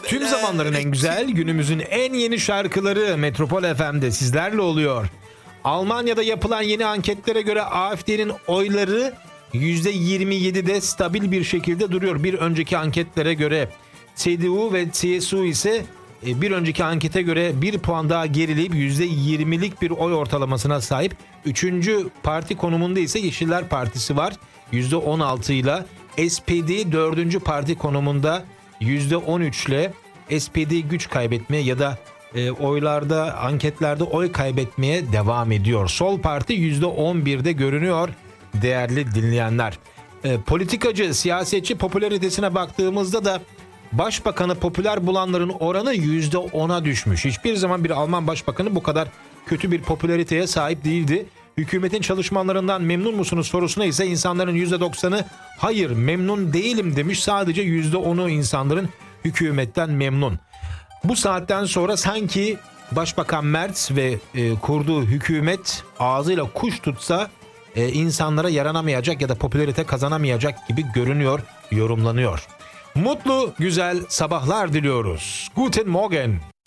Tüm zamanların en güzel, günümüzün en yeni şarkıları Metropol FM'de sizlerle oluyor. Almanya'da yapılan yeni anketlere göre AfD'nin oyları %27'de stabil bir şekilde duruyor. Bir önceki anketlere göre CDU ve CSU ise bir önceki ankete göre bir puan daha gerileyip %20'lik bir oy ortalamasına sahip. Üçüncü parti konumunda ise Yeşiller Partisi var %16 ile. SPD dördüncü parti konumunda %13 ile. SPD güç kaybetmeye ya da oylarda, anketlerde oy kaybetmeye devam ediyor. Sol Parti %11'de görünüyor değerli dinleyenler. Politikacı, siyasetçi popülaritesine baktığımızda da başbakanı popüler bulanların oranı %10'a düşmüş. Hiçbir zaman bir Alman başbakanı bu kadar kötü bir popülariteye sahip değildi. Hükümetin çalışmalarından memnun musunuz sorusuna ise insanların %90'ı hayır memnun değilim demiş. Sadece %10'u insanların hükümetten memnun. Bu saatten sonra sanki Başbakan Merz ve kurduğu hükümet ağzıyla kuş tutsa insanlara yaranamayacak ya da popülarite kazanamayacak gibi görünüyor, yorumlanıyor. Mutlu, güzel sabahlar diliyoruz. Guten Morgen.